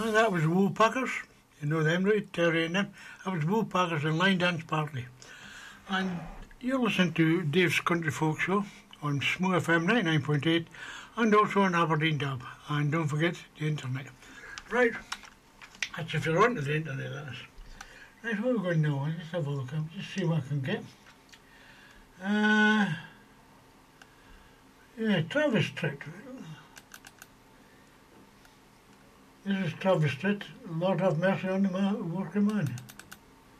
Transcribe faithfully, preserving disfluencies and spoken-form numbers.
And that was Woolpackers. You know them, right? Terry and them. That was Woolpackers and Line Dance Party. And you're listening to Dave's Country Folk Show on Smo F M ninety-nine point eight and also on Aberdeen Dub. And don't forget the internet. Right. That's if you're onto the internet, that is. Right, where are we going now? Let's have a look. I'll just see what I can get. Uh, yeah, Travis Tritt. This is Travis Tritt. Lord have mercy on the man, working man.